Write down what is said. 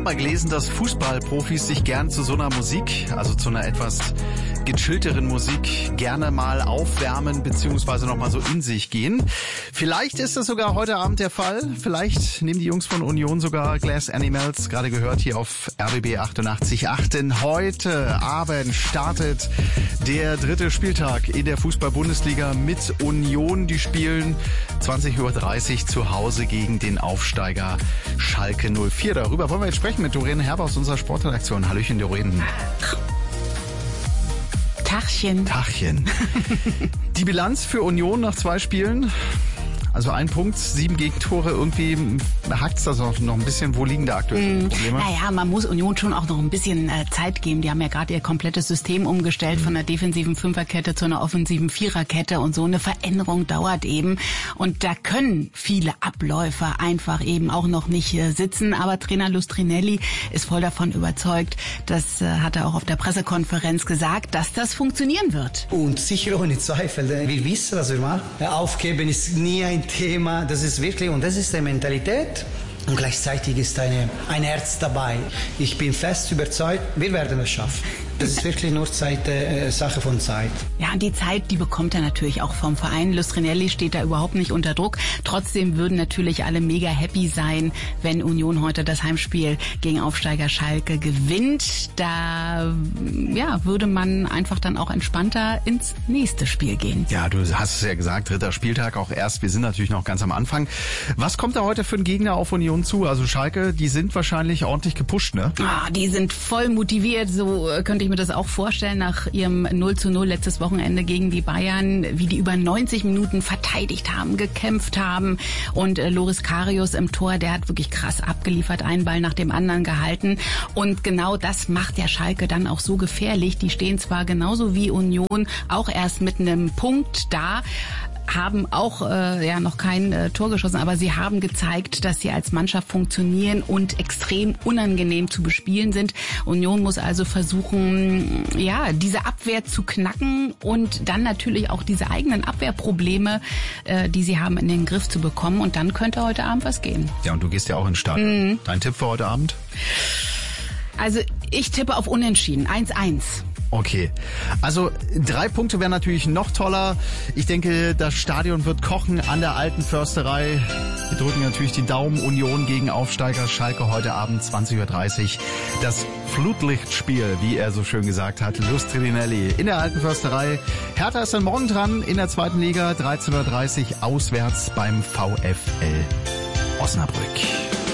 mal gelesen, dass Fußballprofis sich gern zu so einer Musik, also zu einer etwas gechillteren Musik, gerne mal aufwärmen bzw. nochmal so in sich gehen. Vielleicht ist das sogar heute Abend der Fall. Vielleicht nehmen die Jungs von Union sogar Glass Animals, gerade gehört hier auf RBB 88.8. Denn heute Abend startet der 3. Spieltag in der Fußball-Bundesliga mit Union. Die spielen 20.30 Uhr zu Hause gegen den Aufsteiger Schalke 04. Darüber wollen wir jetzt sprechen mit Doreen Herber aus unserer Sportredaktion. Hallöchen, Doreen. Tachchen. Die Bilanz für Union nach 2 Spielen? Also 1 Punkt, 7 Gegentore, irgendwie hackt's das noch ein bisschen. Wo liegen da aktuell Probleme? Naja, man muss Union schon auch noch ein bisschen Zeit geben. Die haben ja gerade ihr komplettes System umgestellt von der defensiven Fünferkette zu einer offensiven Viererkette und so eine Veränderung dauert eben. Und da können viele Abläufe einfach eben auch noch nicht sitzen. Aber Trainer Lustrinelli ist voll davon überzeugt, das hat er auch auf der Pressekonferenz gesagt, dass das funktionieren wird. Und sicher ohne Zweifel. Wir wissen, dass wir mal aufgeben ist nie ein Thema, das ist wirklich, und das ist die Mentalität und gleichzeitig ist ein Herz dabei. Ich bin fest überzeugt, wir werden es schaffen. Das ist wirklich nur Sache von Zeit. Ja, und die Zeit, die bekommt er natürlich auch vom Verein. Lustrinelli steht da überhaupt nicht unter Druck. Trotzdem würden natürlich alle mega happy sein, wenn Union heute das Heimspiel gegen Aufsteiger Schalke gewinnt. Da würde man einfach dann auch entspannter ins nächste Spiel gehen. Ja, du hast es ja gesagt, 3. Spieltag auch erst. Wir sind natürlich noch ganz am Anfang. Was kommt da heute für einen Gegner auf Union zu? Also Schalke, die sind wahrscheinlich ordentlich gepusht, ne? Die sind voll motiviert, so könnte ich mir das auch vorstellen, nach ihrem 0:0 letztes Wochenende gegen die Bayern, wie die über 90 Minuten verteidigt haben, gekämpft haben. Und Loris Karius im Tor, der hat wirklich krass abgeliefert, einen Ball nach dem anderen gehalten. Und genau das macht der Schalke dann auch so gefährlich. Die stehen zwar genauso wie Union auch erst mit einem Punkt da, haben auch noch kein Tor geschossen, aber sie haben gezeigt, dass sie als Mannschaft funktionieren und extrem unangenehm zu bespielen sind. Union muss also versuchen, diese Abwehr zu knacken und dann natürlich auch diese eigenen Abwehrprobleme, die sie haben, in den Griff zu bekommen. Und dann könnte heute Abend was gehen. Ja, und du gehst ja auch ins Stadion. Dein Tipp für heute Abend? Also ich tippe auf Unentschieden, 1:1. Okay, also 3 Punkte wären natürlich noch toller. Ich denke, das Stadion wird kochen an der Alten Försterei. Wir drücken natürlich die Daumen. Union gegen Aufsteiger Schalke heute Abend 20.30 Uhr. Das Flutlichtspiel, wie er so schön gesagt hat, Lustrinelli in der Alten Försterei. Hertha ist dann morgen dran in der 2. Liga, 13.30 Uhr auswärts beim VfL Osnabrück.